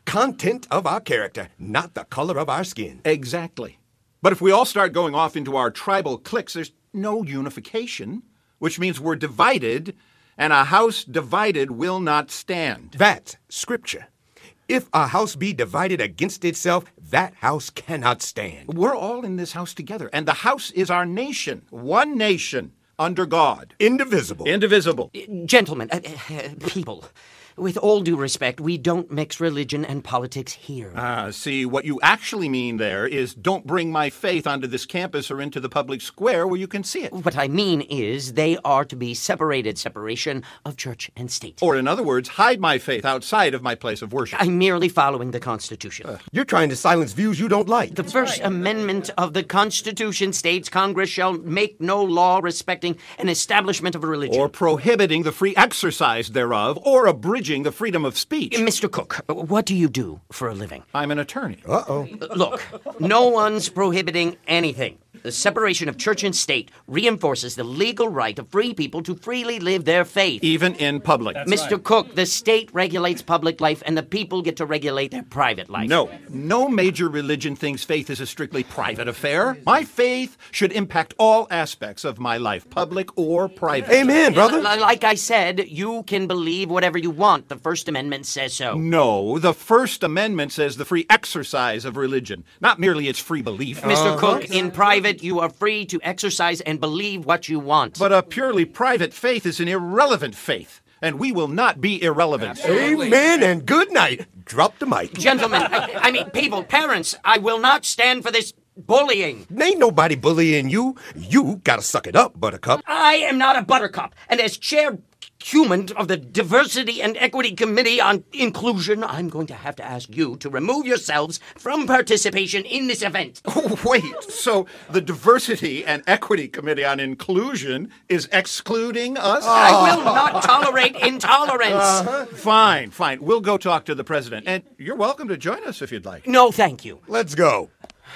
content of our character, not the color of our skin. Exactly. But if we all start going off into our tribal cliques, there's no unification, which means we're divided, and a house divided will not stand. That's Scripture. If a house be divided against itself, that house cannot stand. We're all in this house together, and the house is our nation. One nation under God. Indivisible. Indivisible. Gentlemen, people, with all due respect, we don't mix religion and politics here. See, what you actually mean there is don't bring my faith onto this campus or into the public square where you can see it. What I mean is they are to be separation of church and state. Or in other words, hide my faith outside of my place of worship. I'm merely following the Constitution. You're trying to silence views you don't like. The First Amendment of the Constitution states Congress shall make no law respecting an establishment of a religion. Or prohibiting the free exercise thereof, or abridging the freedom of speech. Mr. Cook, what do you do for a living? I'm an attorney. Uh-oh. Look, no one's prohibiting anything. The separation of church and state reinforces the legal right of free people to freely live their faith. Even in public. Mr. Cook, the state regulates public life and the people get to regulate their private life. No major religion thinks faith is a strictly private affair. My faith should impact all aspects of my life, public or private. Amen, brother. Like I said, you can believe whatever you want. The First Amendment says so. No, the First Amendment says the free exercise of religion, not merely its free belief. Mr. Cook, in private, you are free to exercise and believe what you want. But a purely private faith is an irrelevant faith, and we will not be irrelevant. Amen and good night. Drop the mic. Gentlemen, I mean, people, parents, I will not stand for this bullying. Ain't nobody bullying you. You gotta suck it up, Buttercup. I am not a buttercup, and as chair human of the Diversity and Equity Committee on Inclusion, I'm going to have to ask you to remove yourselves from participation in this event. Oh, wait, so the Diversity and Equity Committee on Inclusion is excluding us? I will not tolerate intolerance. Fine. We'll go talk to the president, and you're welcome to join us if you'd like. No, thank you. Let's go.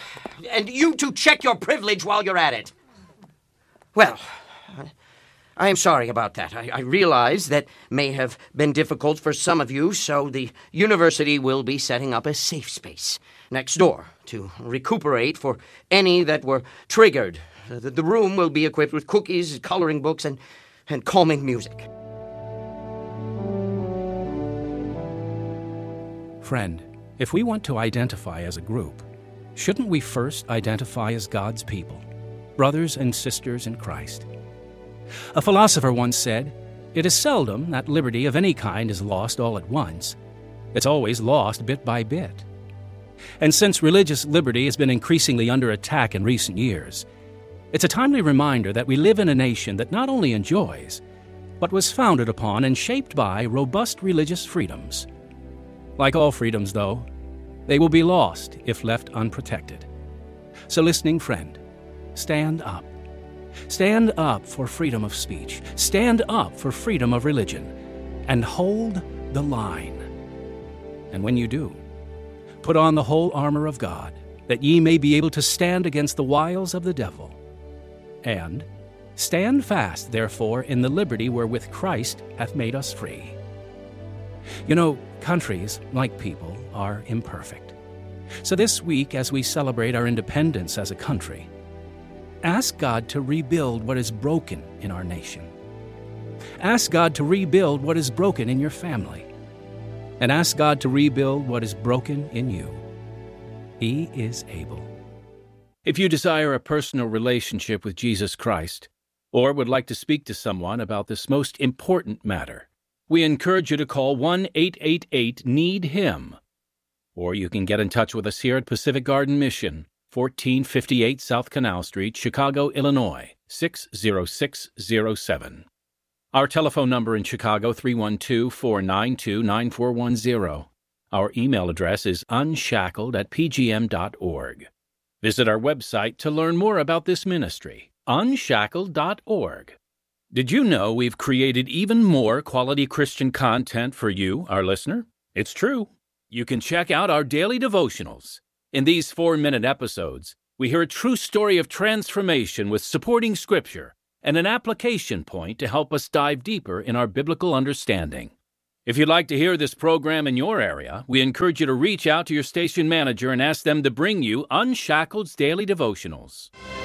And you two check your privilege while you're at it. Well, I am sorry about that. I realize that may have been difficult for some of you, so the university will be setting up a safe space next door to recuperate for any that were triggered. The room will be equipped with cookies, coloring books, and calming music. Friend, if we want to identify as a group, shouldn't we first identify as God's people, brothers and sisters in Christ? A philosopher once said, "It is seldom that liberty of any kind is lost all at once. It's always lost bit by bit." And since religious liberty has been increasingly under attack in recent years, it's a timely reminder that we live in a nation that not only enjoys, but was founded upon and shaped by robust religious freedoms. Like all freedoms, though, they will be lost if left unprotected. So listening friend, stand up. Stand up for freedom of speech. Stand up for freedom of religion. And hold the line. And when you do, put on the whole armor of God, that ye may be able to stand against the wiles of the devil. And stand fast, therefore, in the liberty wherewith Christ hath made us free. You know, countries, like people, are imperfect. So this week, as we celebrate our independence as a country, ask God to rebuild what is broken in our nation. Ask God to rebuild what is broken in your family. And ask God to rebuild what is broken in you. He is able. If you desire a personal relationship with Jesus Christ, or would like to speak to someone about this most important matter, we encourage you to call 1-888-NEED-HIM. Or you can get in touch with us here at Pacific Garden Mission, 1458 South Canal Street, Chicago, Illinois, 60607. Our telephone number in Chicago, 312-492-9410. Our email address is unshackled@pgm.org. Visit our website to learn more about this ministry, unshackled.org. Did you know we've created even more quality Christian content for you, our listener? It's true. You can check out our daily devotionals. In these 4-minute episodes, we hear a true story of transformation with supporting scripture and an application point to help us dive deeper in our biblical understanding. If you'd like to hear this program in your area, we encourage you to reach out to your station manager and ask them to bring you Unshackled's Daily Devotionals.